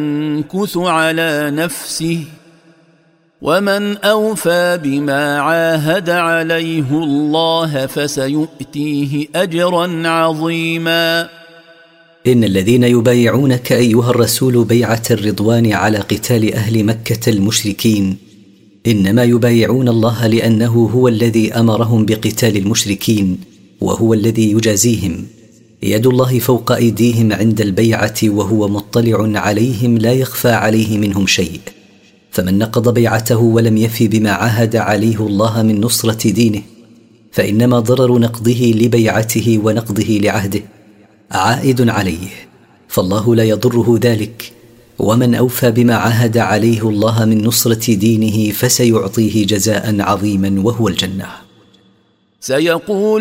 ينكث على نفسه ومن أوفى بما عاهد عليه الله فسيؤتيه أجرا عظيما. إن الذين يبايعونك أيها الرسول بيعة الرضوان على قتال أهل مكة المشركين إنما يبايعون الله لأنه هو الذي أمرهم بقتال المشركين وهو الذي يجازيهم. يد الله فوق أيديهم عند البيعة وهو مطلع عليهم لا يخفى عليه منهم شيء. فمن نقض بيعته ولم يفي بما عاهد عليه الله من نصرة دينه فإنما ضرر نقضه لبيعته ونقضه لعهده عائد عليه، فالله لا يضره ذلك. ومن أوفى بما عاهد عليه الله من نصرة دينه فسيعطيه جزاء عظيما وهو الجنة. سيقول